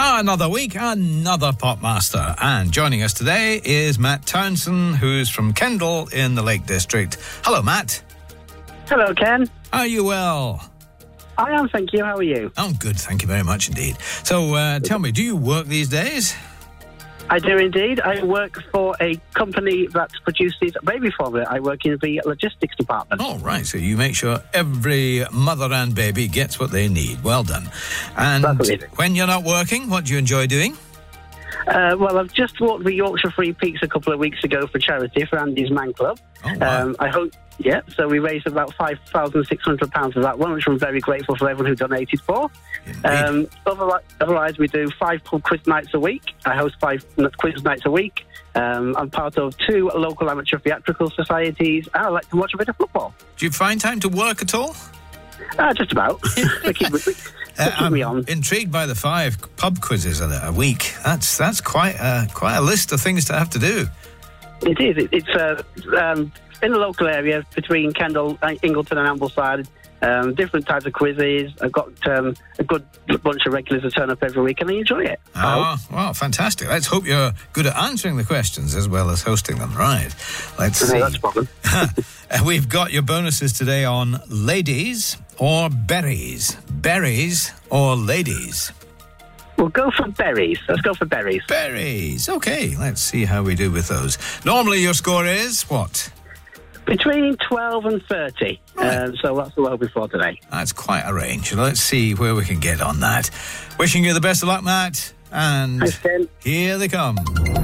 Another week, another Popmaster. And joining us today is Matt Townsend, who's from Kendal in the Lake District. Hello, Matt. Hello, Ken. Are you well? I am, thank you. How are you? I'm good, thank you very much indeed. So, tell me, do you work these days? I do indeed. I work for a company that produces baby formula. I work in the logistics department. Oh, right. So you make sure every mother and baby gets what they need. Well done. And when you're not working, what do you enjoy doing? Well, I've just walked the Yorkshire Free Peaks a couple of weeks ago for charity for Andy's Man Club. Oh, wow. I hope. Yeah, so we raised about £5,600 for that one, which I'm very grateful for everyone who donated for. Otherwise, we do 5 pub quiz nights a week. I host 5 quiz nights a week. I'm part of 2 local amateur theatrical societies, and I like to watch a bit of football. Do you find time to work at all? Just about. They keep me on. Intrigued by the 5 pub quizzes a week. That's quite a list of things to have to do. It is. It's in the local area between Kendal, Ingleton and Ambleside. Different types of quizzes. I've got a good bunch of regulars who turn up every week and I enjoy it. Oh, well, fantastic. Let's hope you're good at answering the questions as well as hosting them. Right. Let's see. That's a problem. We've got your bonuses today on ladies or berries. Berries or ladies. We'll go for berries. Let's go for berries. Berries. Okay, let's see how we do with those. Normally your score is what? Between 12 and 30. Right. So that's what we're hoping for today. That's quite a range. Let's see where we can get on that. Wishing you the best of luck, Matt. And here they come.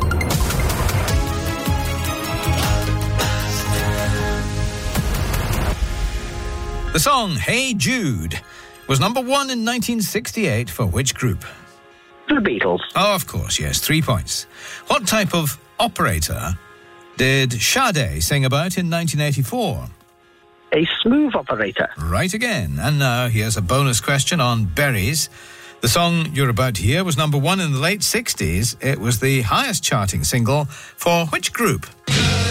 The song Hey Jude was number 1 in 1968 for which group? The Beatles. Oh, of course, yes. 3 points. What type of operator did Sade sing about in 1984? A smooth operator. Right again. And now here's a bonus question on berries. The song you're about to hear was number 1 in the late 60s. It was the highest charting single for which group?